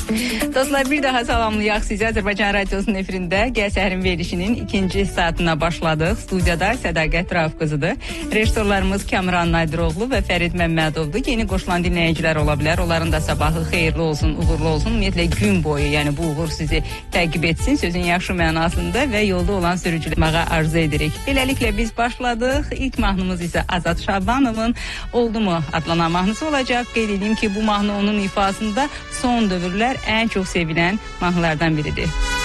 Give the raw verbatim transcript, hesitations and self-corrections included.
Dostlar, bir daha salamlayaq sizi. Azərbaycan Radiosunun efirində Gəl Səhərin verilişinin ikinci saatına başladıq. Studiyada Sədaqət Rauf qızıdır. Rejissorlarımız Kamran Nadiroğlu və Fərid Məmmədovdur. Yeni qoşulan dinləyicilər ola bilər. Onların da sabahı xeyirli olsun, uğurlu olsun. Ümumiyyətlə gün boyu, yəni bu uğur sizi təqib etsin sözün yaxşı mənasında və yolda olan sürücüləməyə arzu edirik. Beləliklə biz başladıq. İlk mahnımız isə Azad Şabanovun Oldu mu adlanan mahnısı olacaq. Qeyd edeyim ki, bu mahnı onun ifasında son dövrlər ən çox sevilən mahnılardan biridir.